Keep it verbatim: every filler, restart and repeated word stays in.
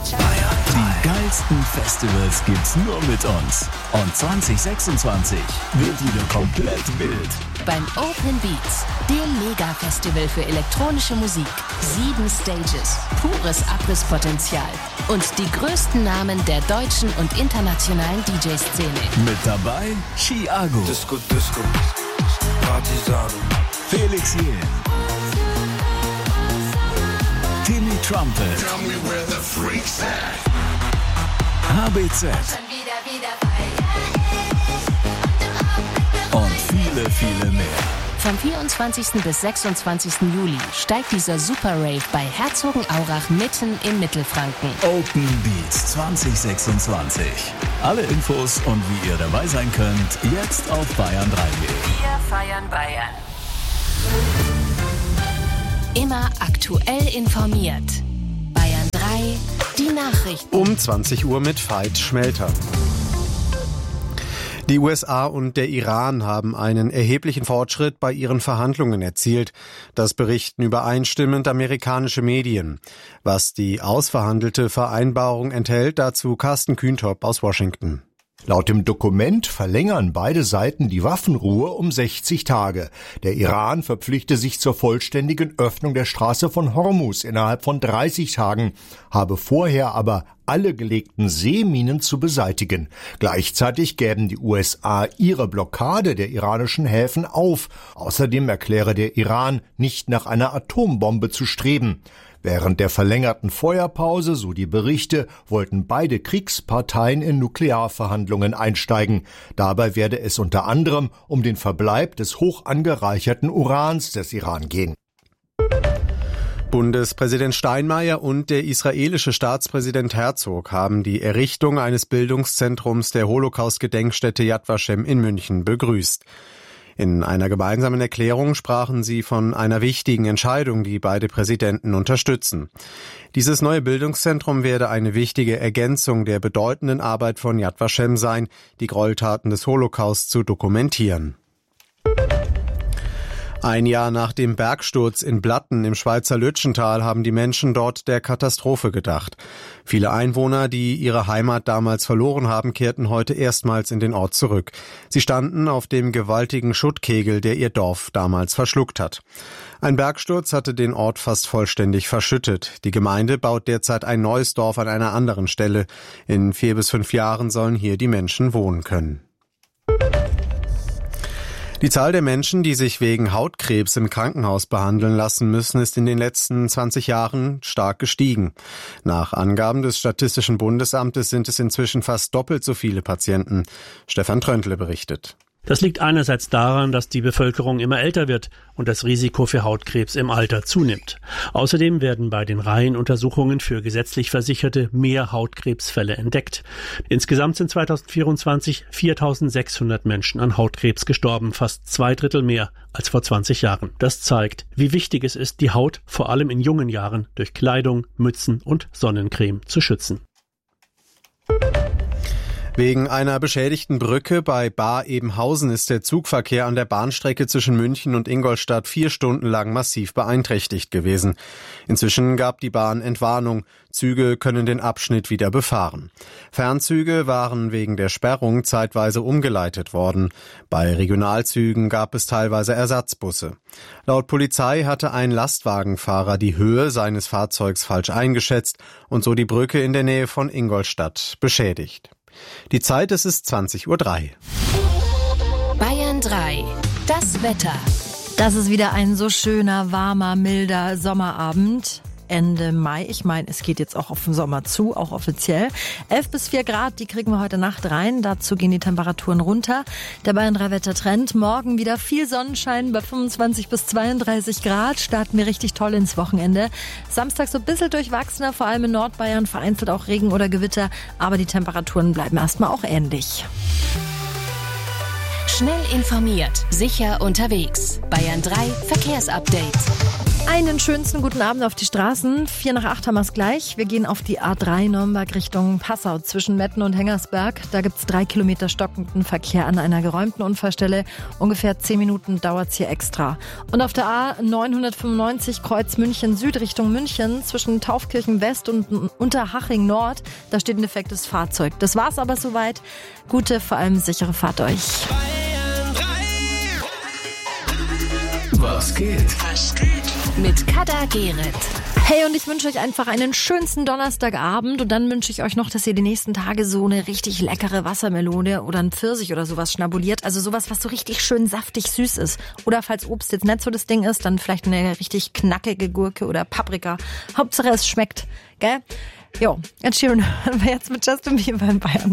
Die geilsten Festivals gibt's nur mit uns. Und zwanzig sechsundzwanzig wird wieder komplett wild. Beim Open Beats, dem Mega-Festival für elektronische Musik. Sieben Stages, pures Abrisspotenzial und die größten Namen der deutschen und internationalen D J-Szene. Mit dabei Chiago, Disco, Disco, Partisano, Felix Jähn, Timmy Trumpet, H B Z und viele, viele mehr. Vom vierundzwanzigsten bis sechsundzwanzigsten Juli steigt dieser Super Rave bei Herzogenaurach mitten in Mittelfranken. Open Beats zwanzig sechsundzwanzig. Alle Infos und wie ihr dabei sein könnt, jetzt auf bayern drei punkt de. Wir feiern Bayern. Immer aktuell informiert. Bayern drei, die Nachrichten. Um zwanzig Uhr mit Veit Schmelter. Die U S A und der Iran haben einen erheblichen Fortschritt bei ihren Verhandlungen erzielt. Das berichten übereinstimmend amerikanische Medien. Was die ausverhandelte Vereinbarung enthält, dazu Carsten Kühntop aus Washington. Laut dem Dokument verlängern beide Seiten die Waffenruhe um sechzig Tage. Der Iran verpflichte sich zur vollständigen Öffnung der Straße von Hormuz innerhalb von dreißig Tagen, habe vorher aber alle gelegten Seeminen zu beseitigen. Gleichzeitig gäben die U S A ihre Blockade der iranischen Häfen auf. Außerdem erkläre der Iran, nicht nach einer Atombombe zu streben. Während der verlängerten Feuerpause, so die Berichte, wollten beide Kriegsparteien in Nuklearverhandlungen einsteigen. Dabei werde es unter anderem um den Verbleib des hoch angereicherten Urans des Iran gehen. Bundespräsident Steinmeier und der israelische Staatspräsident Herzog haben die Errichtung eines Bildungszentrums der Holocaust-Gedenkstätte Yad Vashem in München begrüßt. In einer gemeinsamen Erklärung sprachen sie von einer wichtigen Entscheidung, die beide Präsidenten unterstützen. Dieses neue Bildungszentrum werde eine wichtige Ergänzung der bedeutenden Arbeit von Yad Vashem sein, die Gräueltaten des Holocaust zu dokumentieren. Ein Jahr nach dem Bergsturz in Blatten im Schweizer Lütschental haben die Menschen dort der Katastrophe gedacht. Viele Einwohner, die ihre Heimat damals verloren haben, kehrten heute erstmals in den Ort zurück. Sie standen auf dem gewaltigen Schuttkegel, der ihr Dorf damals verschluckt hat. Ein Bergsturz hatte den Ort fast vollständig verschüttet. Die Gemeinde baut derzeit ein neues Dorf an einer anderen Stelle. In vier bis fünf Jahren sollen hier die Menschen wohnen können. Die Zahl der Menschen, die sich wegen Hautkrebs im Krankenhaus behandeln lassen müssen, ist in den letzten zwanzig Jahren stark gestiegen. Nach Angaben des Statistischen Bundesamtes sind es inzwischen fast doppelt so viele Patienten. Stefan Tröntle berichtet. Das liegt einerseits daran, dass die Bevölkerung immer älter wird und das Risiko für Hautkrebs im Alter zunimmt. Außerdem werden bei den Reihenuntersuchungen für gesetzlich Versicherte mehr Hautkrebsfälle entdeckt. Insgesamt sind zweitausendvierundzwanzig viertausendsechshundert Menschen an Hautkrebs gestorben, fast zwei Drittel mehr als vor zwanzig Jahren. Das zeigt, wie wichtig es ist, die Haut vor allem in jungen Jahren durch Kleidung, Mützen und Sonnencreme zu schützen. Wegen einer beschädigten Brücke bei Baar-Ebenhausen ist der Zugverkehr an der Bahnstrecke zwischen München und Ingolstadt vier Stunden lang massiv beeinträchtigt gewesen. Inzwischen gab die Bahn Entwarnung. Züge können den Abschnitt wieder befahren. Fernzüge waren wegen der Sperrung zeitweise umgeleitet worden. Bei Regionalzügen gab es teilweise Ersatzbusse. Laut Polizei hatte ein Lastwagenfahrer die Höhe seines Fahrzeugs falsch eingeschätzt und so die Brücke in der Nähe von Ingolstadt beschädigt. Die Zeit, es ist zwanzig Uhr drei. Bayern drei, das Wetter. Das ist wieder ein so schöner, warmer, milder Sommerabend. Ende Mai. Ich meine, es geht jetzt auch auf den Sommer zu, auch offiziell. elf bis vier Grad, die kriegen wir heute Nacht rein. Dazu gehen die Temperaturen runter. Der Bayern drei Wettertrend. Morgen wieder viel Sonnenschein bei fünfundzwanzig bis zweiunddreißig Grad. Starten wir richtig toll ins Wochenende. Samstag so ein bisschen durchwachsener, vor allem in Nordbayern, vereinzelt auch Regen oder Gewitter. Aber die Temperaturen bleiben erstmal auch ähnlich. Schnell informiert, sicher unterwegs. Bayern drei Verkehrsupdate. Einen schönsten guten Abend auf die Straßen. Vier nach acht haben wir es gleich. Wir gehen auf die A drei Nürnberg Richtung Passau zwischen Metten und Hengersberg. Da gibt's drei Kilometer stockenden Verkehr an einer geräumten Unfallstelle. Ungefähr zehn Minuten dauert's hier extra. Und auf der A neunhundertfünfundneunzig Kreuz München Süd Richtung München zwischen Taufkirchen West und Unterhaching Nord. Da steht ein defektes Fahrzeug. Das war's aber soweit. Gute, vor allem sichere Fahrt euch. Was geht? Was geht? Mit Kader Gerrit. Hey, und ich wünsche euch einfach einen schönsten Donnerstagabend und dann wünsche ich euch noch, dass ihr die nächsten Tage so eine richtig leckere Wassermelone oder ein Pfirsich oder sowas schnabuliert. Also sowas, was so richtig schön saftig süß ist. Oder falls Obst jetzt nicht so das Ding ist, dann vielleicht eine richtig knackige Gurke oder Paprika. Hauptsache es schmeckt, gell? Jo, Ed Sheeran hören wir jetzt mit Justin Bieber in Bayern.